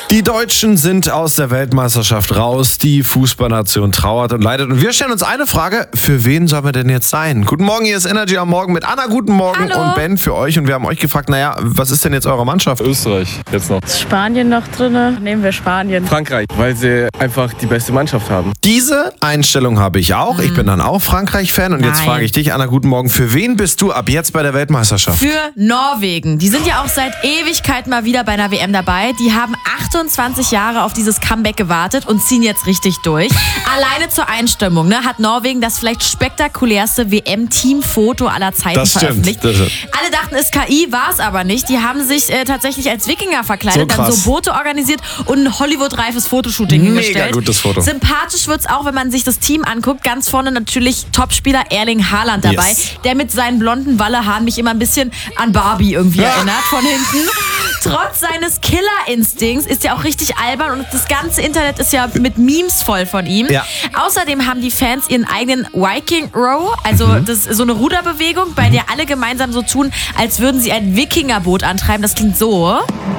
Die Deutschen sind aus der Weltmeisterschaft raus. Die Fußballnation trauert und leidet. Und wir stellen uns eine Frage: Für wen sollen wir denn jetzt sein? Guten Morgen, hier ist Energy am Morgen mit Anna. Guten Morgen. Hallo. Und Ben für euch. Und wir haben euch gefragt, was ist denn jetzt eure Mannschaft? Österreich, jetzt noch. Ist Spanien noch drin? Nehmen wir Spanien. Frankreich, weil sie einfach die beste Mannschaft haben. Diese Einstellung habe ich auch. Ich bin dann auch Frankreich-Fan. Und jetzt Nein. frage ich dich, Anna, guten Morgen. Für wen bist du ab jetzt bei der Weltmeisterschaft? Für Norwegen. Die sind ja auch seit Ewigkeit mal wieder bei einer WM dabei. Die haben 28 Jahre auf dieses Comeback gewartet und ziehen jetzt richtig durch. Alleine zur Einstimmung hat Norwegen das vielleicht spektakulärste WM-Teamfoto aller Zeiten Das stimmt. veröffentlicht. Alle dachten, es ist KI, war es aber nicht. Die haben sich tatsächlich als Wikinger verkleidet, So dann krass. so Boote organisiert und ein Hollywood-reifes Fotoshooting hingestellt. Mega gutes Foto. Sympathisch wird es auch, wenn man sich das Team anguckt. Ganz vorne natürlich Topspieler Erling Haaland dabei, Yes. der mit seinen blonden Wallehaaren mich immer ein bisschen an Barbie irgendwie erinnert von hinten. Trotz seines Killerinstinkts ist er auch richtig albern und das ganze Internet ist ja mit Memes voll von ihm. Ja. Außerdem haben die Fans ihren eigenen Viking Row, also das ist so eine Ruderbewegung, bei der alle gemeinsam so tun, als würden sie ein Wikingerboot antreiben. Das klingt so.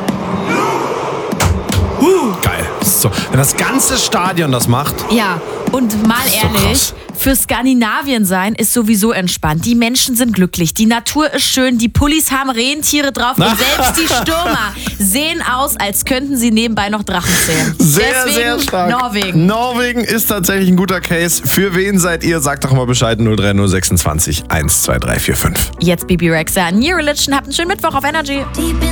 Geil. So, wenn das ganze Stadion das macht. Ja, und mal ist so ehrlich, krass. für Skandinavien sein ist sowieso entspannt. Die Menschen sind glücklich, die Natur ist schön, die Pullis haben Rentiere drauf und selbst die Stürmer sehen aus, als könnten sie nebenbei noch Drachen zählen. Sehr, Deswegen sehr stark. Norwegen. Norwegen ist tatsächlich ein guter Case. Für wen seid ihr? Sagt doch mal Bescheid. 03026 12345. Jetzt Bibi Rexha, New Religion. Habt einen schönen Mittwoch auf Energy.